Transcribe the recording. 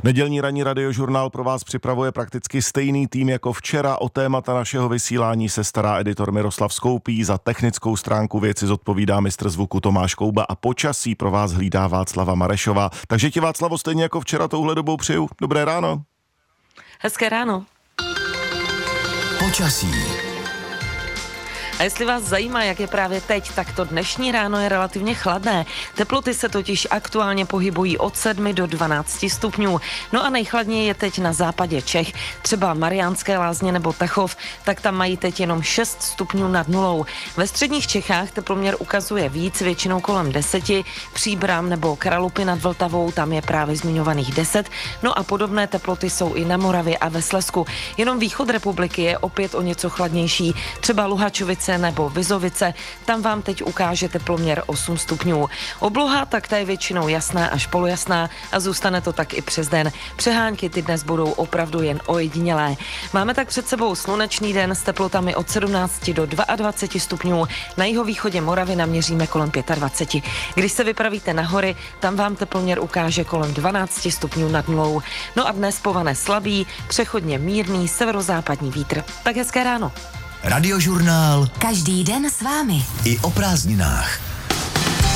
Nedělní ranní radiožurnál pro vás připravuje prakticky stejný tým jako včera. O témata našeho vysílání se stará editor Miroslav Skoupý, za technickou stránku věci zodpovídá mistr zvuku Tomáš Kouba a počasí pro vás hlídá Václava Marešová. Takže ti, Václavo, stejně jako včera touhle dobou přeju dobré ráno. Hezké ráno. Počasí. A jestli vás zajímá, jak je právě teď, tak to dnešní ráno je relativně chladné. Teploty se totiž aktuálně pohybují od 7 do 12 stupňů. No a nejchladněji je teď na západě Čech, třeba Mariánské Lázně nebo Tachov, tak tam mají teď jenom 6 stupňů nad nulou. Ve středních Čechách teploměr ukazuje víc, většinou kolem 10, Příbram nebo Kralupy nad Vltavou, tam je právě zmiňovaných 10. No a podobné teploty jsou i na Moravě a ve Slezsku. Jenom východ republiky je opět o něco chladnější, třeba Luhačovice nebo Vizovice, tam vám teď ukáže teploměr 8 stupňů. Obloha tak ta je většinou jasná až polojasná a zůstane to tak i přes den. Přehánky ty dnes budou opravdu jen ojedinělé. Máme tak před sebou slunečný den s teplotami od 17 do 22 stupňů. Na jihovýchodě Moravy naměříme kolem 25. Když se vypravíte na hory, tam vám teploměr ukáže kolem 12 stupňů nad nulou. No a dnes povane slabý, přechodně mírný severozápadní vítr. Tak hezké ráno. Radiožurnál. Každý den s vámi. I o prázdninách.